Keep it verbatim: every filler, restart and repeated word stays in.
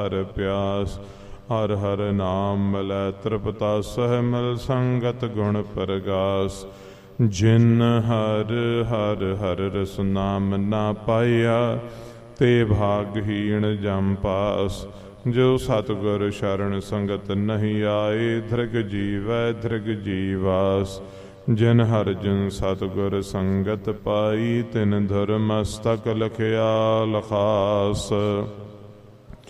ਹਰ ਪਿਆਸ। ਹਰ ਹਰ ਨਾਮ ਮਿਲੈ ਤ੍ਰਿਪਤਾ ਸਹਿ ਮਿਲ ਸੰਗਤ ਗੁਣ ਪ੍ਰਗਾਸ। ਜਿਨ ਹਰ ਹਰ ਹਰ ਰਸ ਨਾਮ ਨਾ ਪਾਇਆ ਤੇ ਭਾਗਹੀਣ ਜਮ ਪਾਸ। ਜੋ ਸਤਿਗੁਰ ਸ਼ਰਨ ਸੰਗਤ ਨਹੀਂ ਆਏ ਧ੍ਰਿਗ ਜੀਵੈ ਧ੍ਰਿਗ ਜੀਵਾਸ। ਜਿਨ ਹਰ ਜਨ ਸਤਿਗੁਰ ਸੰਗਤ ਪਾਈ ਤਿਨ ਧੁਰ ਮਸਤਕ ਲਖਿਆ ਲਖਾਸ।